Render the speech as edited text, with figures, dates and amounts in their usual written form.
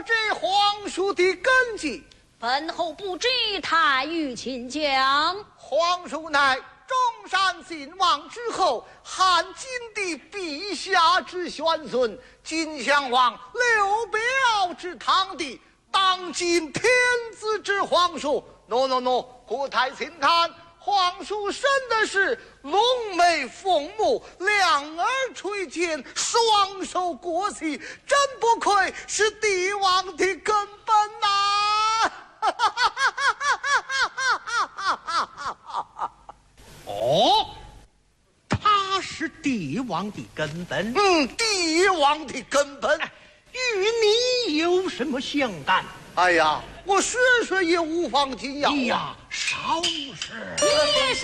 知皇叔的根基？ 本侯不知，太尉请讲。 皇叔乃中山靖王之后，汉景帝陛下之玄孙，金襄王刘表之堂弟，当今天子之皇叔。喏，国太请看，皇叔生的是龙眉凤目，两耳垂肩，双手过膝，真不愧是帝王的根本呐！ 哦，他是帝王的根本。 帝王的根本， 与你有什么相干？ 哎呀，我学也无妨紧要。 哎呀，少是。 你